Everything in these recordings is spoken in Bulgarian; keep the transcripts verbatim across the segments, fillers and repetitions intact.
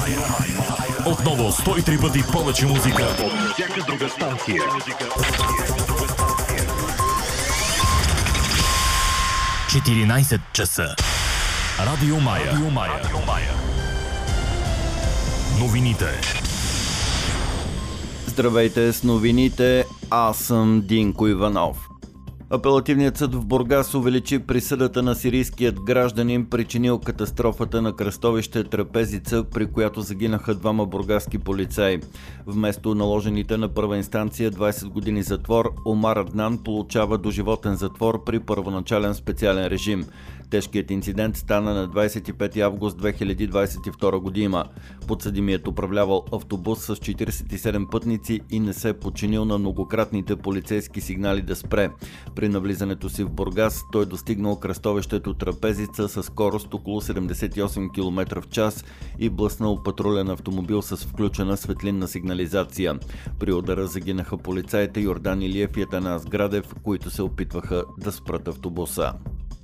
Отново сто и три пъти повече музика от всяка друга станция. четиринайсет часа. Радио Мая. Радио Мая. Новините. Здравейте с новините, аз съм Динко Иванов. Апелативният съд в Бургас увеличи присъдата на сирийският гражданин, причинил катастрофата на кръстовище Трапезица, при която загинаха двама бургаски полицаи. Вместо наложените на първа инстанция двайсет години затвор, Омар Аднан получава доживотен затвор при първоначален специален режим. Тежкият инцидент стана на двайсет и пети август две хиляди двайсет и втора година. Подсъдимият управлявал автобус с четирийсет и седем пътници и не се подчинил на многократните полицейски сигнали да спре. При навлизането си в Бургас той достигнал кръстовището Трапезица със скорост около седемдесет и осем километра в час и блъснал патрулен автомобил с включена светлинна сигнализация. При удара загинаха полицаите Йордан Илиев и Атанас Градев, които се опитваха да спрат автобуса.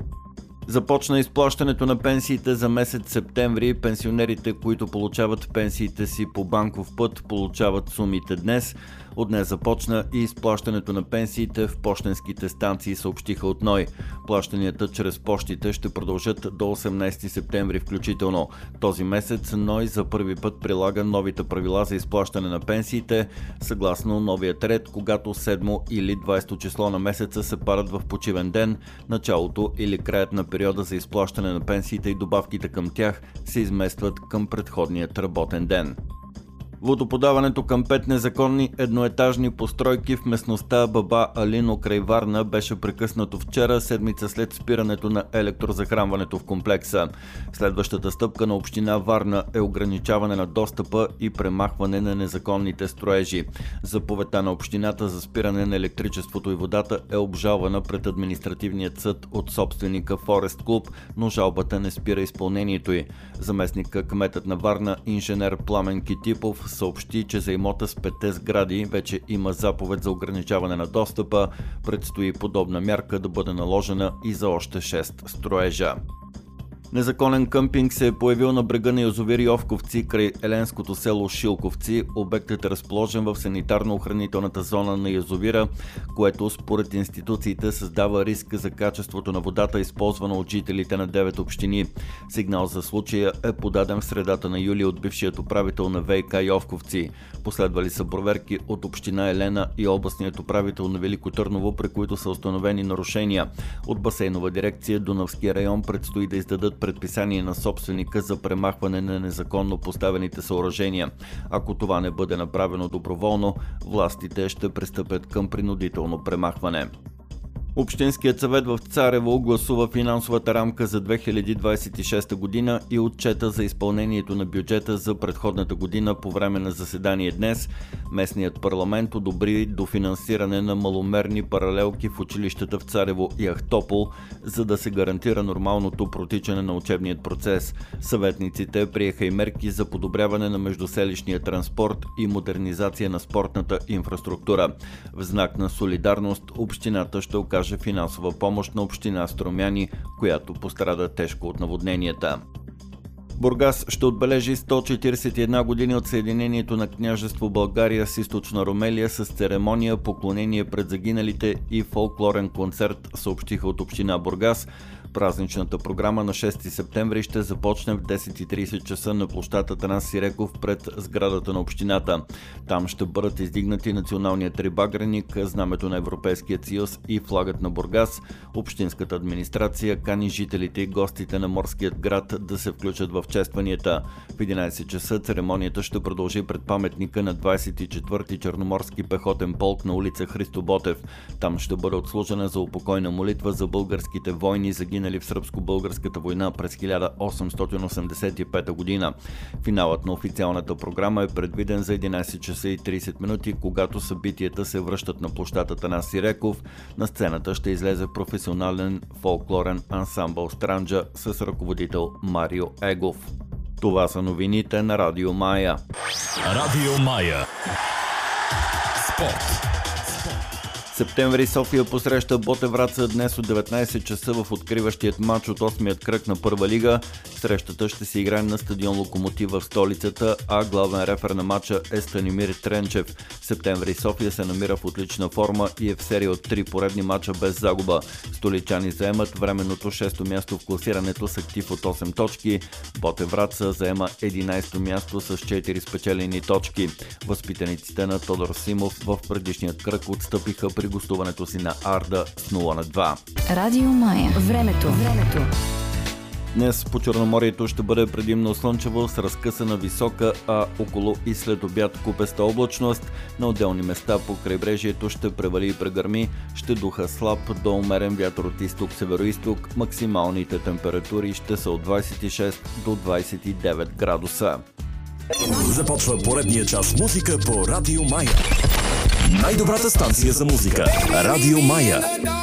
Започна изплащането на пенсиите за месец септември. Пенсионерите, които получават пенсиите си по банков път, получават сумите днес. От днес започна и изплащането на пенсиите в пощенските станции, съобщиха от НОИ. Плащанията чрез пощите ще продължат до осемнайсети септември включително. Този месец НОИ за първи път прилага новите правила за изплащане на пенсиите. Съгласно новият ред, когато седмо или двайсето число на месеца се падат в почивен ден, началото или краят на периода за изплащане на пенсиите и добавките към тях се изместват към предходният работен ден. Водоподаването към пет незаконни едноетажни постройки в местността Баба Алино край Варна беше прекъснато вчера, седмица след спирането на електрозахранването в комплекса. Следващата стъпка на община Варна е ограничаване на достъпа и премахване на незаконните строежи. Заповедта на общината за спиране на електричеството и водата е обжалвана пред административният съд от собственика Форест Клуб, но жалбата не спира изпълнението й. Заместник кметът на Варна, инженер Пламен Китипов, съобщи, че за имота с петте сгради вече има заповед за ограничаване на достъпа. Предстои подобна мярка да бъде наложена и за още шест строежа. Незаконен къмпинг се е появил на брега на язовир Йовковци край еленското село Шилковци. Обектът е разположен в санитарно-охранителната зона на язовира, което според институциите създава риск за качеството на водата, използвана от жителите на девет общини. Сигнал за случая е подаден в средата на юли от бившият управител на ВиК Йовковци. Последвали са проверки от община Елена и областният управител на Велико Търново, при които са установени нарушения. От Басейнова дирекция Дунавски район предстои да издадат предписание на собственика за премахване на незаконно поставените съоръжения. Ако това не бъде направено доброволно, властите ще пристъпят към принудително премахване. Общинският съвет в Царево гласува финансовата рамка за две хиляди двайсет и шеста година и отчета за изпълнението на бюджета за предходната година по време на заседание днес. Местният парламент одобри дофинансиране на маломерни паралелки в училищата в Царево и Ахтопол, за да се гарантира нормалното протичане на учебният процес. Съветниците приеха и мерки за подобряване на междуселищния транспорт и модернизация на спортната инфраструктура. В знак на солидарност общината ще окаже финансова помощ на община Струмяни, която пострада тежко от наводненията. Бургас ще отбележи сто четирийсет и една години от съединението на княжество България с източна Румелия с церемония, поклонение пред загиналите и фолклорен концерт, съобщиха от община Бургас. Празничната програма на шести септември ще започне в десет и трийсет часа на площад Атанас Сиреков пред сградата на общината. Там ще бъдат издигнати националният трибагреник, знамето на Европейския съюз и флагът на Бургас. Общинската администрация кани жителите и гостите на морският град да се включат в честванията. В единайсет часа церемонията ще продължи пред паметника на двайсет и четвърти Черноморски пехотен полк на улица Христо Ботев. Там ще бъде отслужена за упокойна молитва за българските войни, загинали в Сръбско-българската война през хиляда осемстотин осемдесет и пета година. Финалът на официалната програма е предвиден за единайсет часа и трийсет минути, когато събитията се връщат на площад Атанас Сиреков. На сцената ще излезе професионален фолклорен ансамбъл Странджа с ръководител Марио Егов. Това са новините на Радио Мая. Радио Мая. Спорт. Септември София посреща Ботев Враца днес от деветнайсет часа в откриващият матч от осмият кръг на Първа лига. Срещата ще се играе на стадион Локомотива в столицата, а главен рефер на матча е Станимир Тренчев. Септември София се намира в отлична форма и е в серия от три поредни матча без загуба. Столичани заемат временното шесто място в класирането с актив от осем точки. Ботев Враца заема единайсето място с четири спечелени точки. Възпитаниците на Тодор Симов в предишният кръг отстъпиха при гостуването си на Арда с нула на два. Радио Мая. Времето. Времето. Днес по Черноморието ще бъде предимно слънчево с разкъсана висока, а около и след обяд купеста облачност. На отделни места по крайбрежието ще превали и прегърми, ще духа слаб до умерен вятър от изток-североизток. Максималните температури ще са от двайсет и шест до двайсет и девет градуса. Започва поредния час музика по Радио Мая. Най-добрата станция за музика. Радио Мая.